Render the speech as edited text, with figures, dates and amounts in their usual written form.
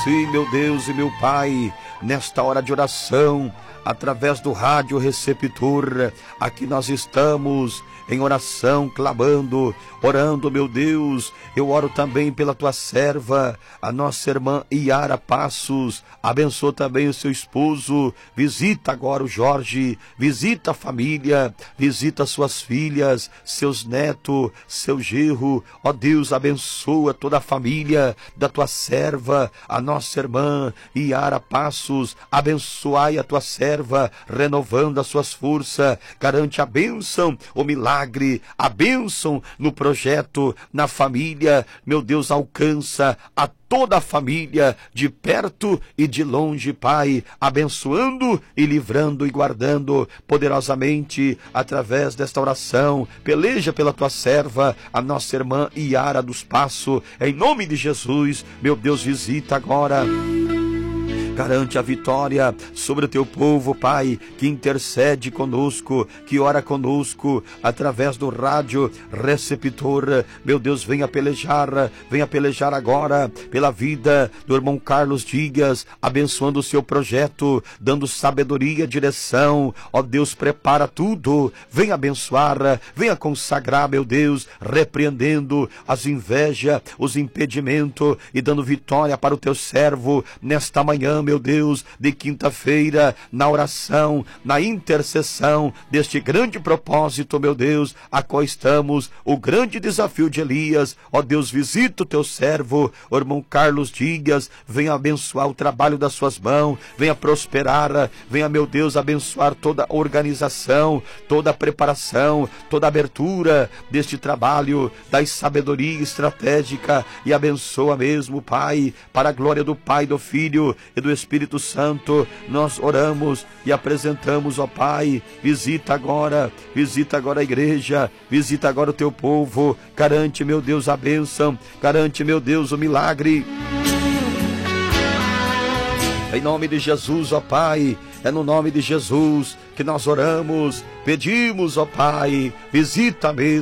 Sim, meu Deus e meu Pai, nesta hora de oração, através do rádio receptor, aqui nós estamos em oração, clamando, orando, meu Deus. Eu oro também pela tua serva, a nossa irmã Iara Passos. Abençoa também o seu esposo. Visita agora o Jorge, visita a família, visita suas filhas, seus netos, seu genro. Ó Deus, abençoa toda a família da tua serva, a nossa irmã Iara Passos. Abençoai a tua serva, renovando as suas forças. Garante a bênção, o milagre, a bênção no projeto, na família. Meu Deus, alcança a toda a família, de perto e de longe, Pai, abençoando e livrando e guardando poderosamente através desta oração. Peleja pela tua serva, a nossa irmã Iara dos Passos, em nome de Jesus. Meu Deus, visita agora. Garante a vitória sobre o teu povo, Pai, que intercede conosco, que ora conosco, através do rádio receptor. Meu Deus, venha pelejar agora pela vida do irmão Carlos Dias, abençoando o seu projeto, dando sabedoria, direção. Ó Deus, prepara tudo, venha abençoar, venha consagrar, meu Deus, repreendendo as invejas, os impedimentos e dando vitória para o teu servo nesta manhã, meu Deus, de quinta-feira, na oração, na intercessão deste grande propósito, meu Deus, a qual estamos, o grande desafio de Elias. Ó Deus, visita o teu servo, o irmão Carlos Dias, venha abençoar o trabalho das suas mãos, venha prosperar, venha, meu Deus, abençoar toda a organização, toda a preparação, toda a abertura deste trabalho, da sabedoria estratégica, e abençoa mesmo, Pai, para a glória do Pai, do Filho e do Espírito Santo. Nós oramos e apresentamos, ó Pai, visita agora a igreja, visita agora o teu povo, garante, meu Deus, a bênção, garante, meu Deus, o milagre. Em nome de Jesus, ó Pai, é no nome de Jesus que nós oramos, pedimos, ó Pai, visita mesmo.